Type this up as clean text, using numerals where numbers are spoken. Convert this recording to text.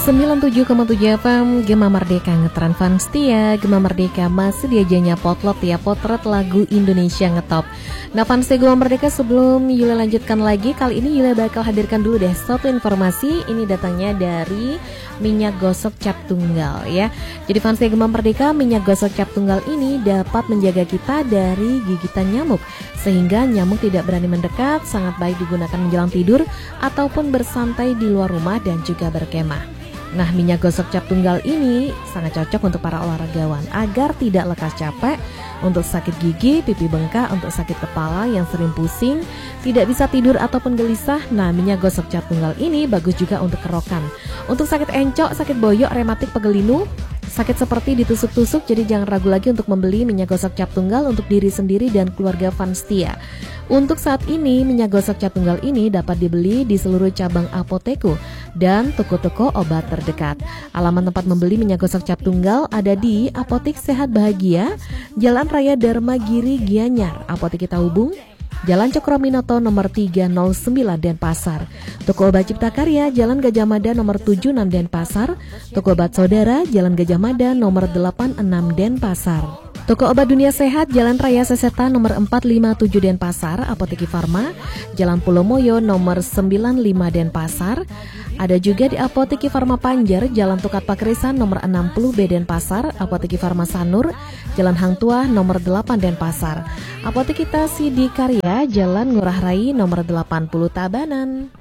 97,7 FM Gema Merdeka ngetren fans setia. Gema Merdeka masih diajanya potlot ya, potret lagu Indonesia ngetop. Nah fans setia Gema Merdeka, sebelum Yula lanjutkan lagi, kali ini Yula bakal hadirkan dulu deh suatu informasi. Ini datangnya dari minyak gosok cap tunggal ya. Jadi fans setia Gema Merdeka, minyak gosok cap tunggal ini dapat menjaga kita dari gigitan nyamuk, sehingga nyamuk tidak berani mendekat. Sangat baik digunakan menjelang tidur ataupun bersantai di luar rumah dan juga berkemah. Nah, minyak gosok cap tunggal ini sangat cocok untuk para olahragawan agar tidak lekas capek, untuk sakit gigi, pipi bengkak, untuk sakit kepala yang sering pusing, tidak bisa tidur ataupun gelisah. Nah, minyak gosok cap tunggal ini bagus juga untuk kerokan, untuk sakit encok, sakit boyok, rematik, pegel linu, sakit seperti ditusuk-tusuk. Jadi jangan ragu lagi untuk membeli minyak gosok cap tunggal untuk diri sendiri dan keluarga fans setia. Untuk saat ini, minyak gosok cap tunggal ini dapat dibeli di seluruh cabang apoteku dan toko-toko obat terdekat. Alamat tempat membeli minyak gosok cap tunggal ada di Apotik Sehat Bahagia, Jalan Raya Dharma Giri Gianyar, Apotek Kita Hubung, Jalan Cokroaminoto nomor 309 Denpasar, Toko Obat Cipta Karya, Jalan Gajah Mada nomor 76 Denpasar, Toko Obat Saudara, Jalan Gajah Mada nomor 86 Denpasar, Toko Obat Dunia Sehat, Jalan Raya Seseta nomor 457 Denpasar, Apotek Farma, Jalan Pulau Moyo nomor 95 Denpasar. Ada juga di Apotek Farma Panjer, Jalan Tukat Pakrisan nomor 60B Denpasar, Apotek Farma Sanur, Jalan Hang Tuah nomor 8 Denpasar, Apotek Kita Sidi Karya, Jalan Ngurah Rai nomor 80 Tabanan.